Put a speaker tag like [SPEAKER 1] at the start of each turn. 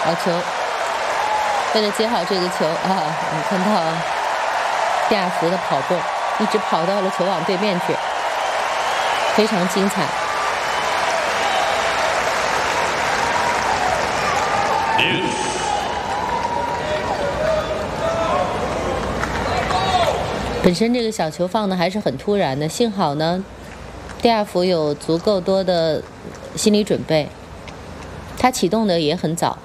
[SPEAKER 1] 好球，为了接好这个球啊，我们看到蒂亚福的跑动，一直跑到了球网对面去，非常精彩。本身这个小球放的还是很突然的，幸好呢，蒂亚福有足够多的心理准备，他启动的也很早。